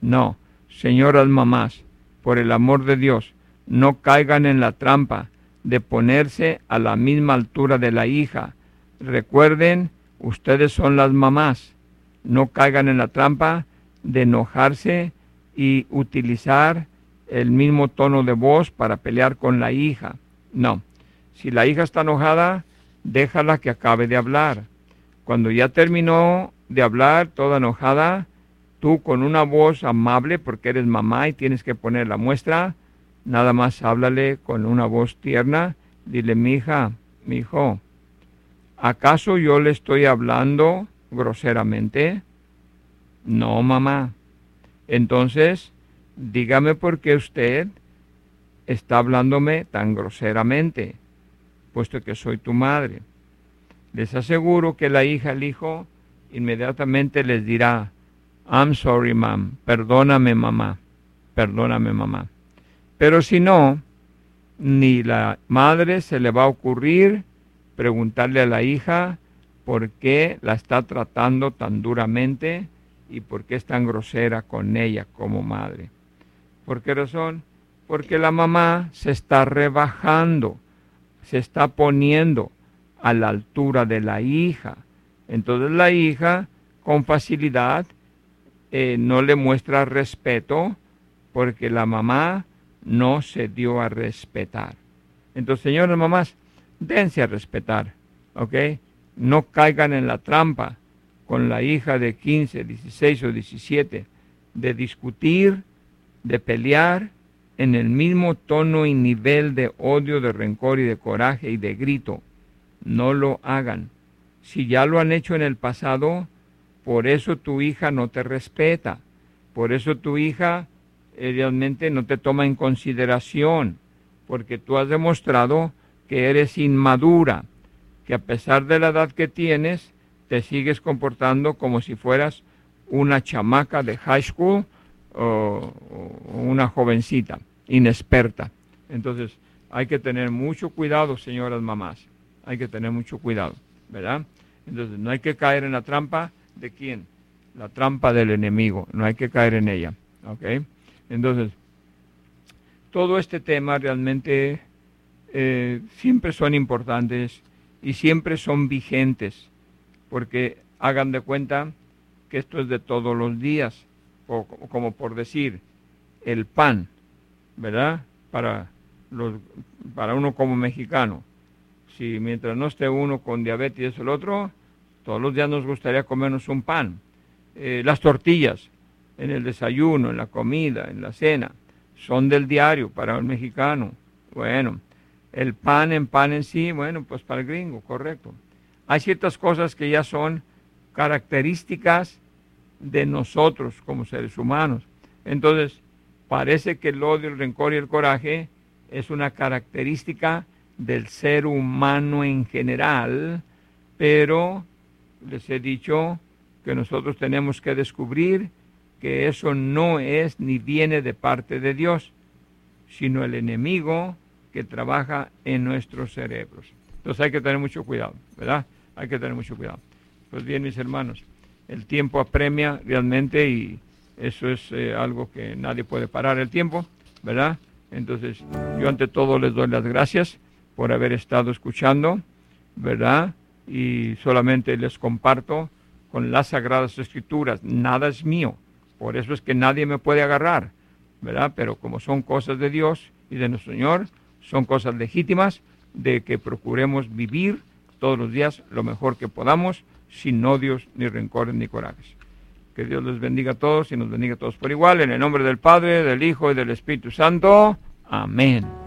No, señoras mamás, por el amor de Dios, no caigan en la trampa de ponerse a la misma altura de la hija. Recuerden, ustedes son las mamás. No caigan en la trampa de enojarse y utilizar el mismo tono de voz para pelear con la hija. No, si la hija está enojada, déjala que acabe de hablar. Cuando ya terminó de hablar, toda enojada, tú con una voz amable, porque eres mamá y tienes que poner la muestra, nada más háblale con una voz tierna, dile, mi hija, mi hijo, ¿acaso yo le estoy hablando groseramente? No, mamá. Entonces, dígame por qué usted está hablándome tan groseramente, puesto que soy tu madre. Les aseguro que la hija, el hijo, inmediatamente les dirá, I'm sorry, mom, perdóname, mamá, perdóname, mamá. Pero si no, ni la madre se le va a ocurrir preguntarle a la hija por qué la está tratando tan duramente y por qué es tan grosera con ella como madre. ¿Por qué razón? Porque la mamá se está rebajando, se está poniendo a la altura de la hija. Entonces la hija con facilidad no le muestra respeto porque la mamá no se dio a respetar. Entonces, señoras mamás, dense a respetar, ¿ok? No caigan en la trampa con la hija de 15, 16 o 17 de discutir, de pelear en el mismo tono y nivel de odio, de rencor y de coraje y de grito. No lo hagan. Si ya lo han hecho en el pasado, por eso tu hija no te respeta. Por eso tu hija realmente no te toma en consideración, porque tú has demostrado que eres inmadura, que a pesar de la edad que tienes, te sigues comportando como si fueras una chamaca de high school o una jovencita, inexperta. Entonces, hay que tener mucho cuidado, señoras mamás. Hay que tener mucho cuidado, ¿verdad? Entonces, no hay que caer en la trampa de quién, la trampa del enemigo. No hay que caer en ella, ¿ok? Entonces, todo este tema realmente siempre son importantes y siempre son vigentes, porque hagan de cuenta que esto es de todos los días, o como por decir, el pan, ¿verdad? Para uno como mexicano. Si mientras no esté uno con diabetes y eso el otro, todos los días nos gustaría comernos un pan. Las tortillas, en el desayuno, en la comida, en la cena, son del diario para el mexicano. Bueno, el pan en sí, bueno, pues para el gringo, correcto. Hay ciertas cosas que ya son características de nosotros como seres humanos. Entonces, parece que el odio, el rencor y el coraje es una característica del ser humano en general, pero les he dicho que nosotros tenemos que descubrir que eso no es ni viene de parte de Dios, sino el enemigo que trabaja en nuestros cerebros. Entonces hay que tener mucho cuidado, ¿verdad? Hay que tener mucho cuidado. Pues bien, mis hermanos, el tiempo apremia realmente y eso es algo que nadie puede parar el tiempo, ¿verdad? Entonces yo ante todo les doy las gracias por haber estado escuchando, ¿verdad? Y solamente les comparto con las Sagradas Escrituras, nada es mío. Por eso es que nadie me puede agarrar, ¿verdad? Pero como son cosas de Dios y de nuestro Señor, son cosas legítimas de que procuremos vivir todos los días lo mejor que podamos, sin odios, ni rencores, ni corajes. Que Dios les bendiga a todos y nos bendiga a todos por igual. En el nombre del Padre, del Hijo y del Espíritu Santo. Amén.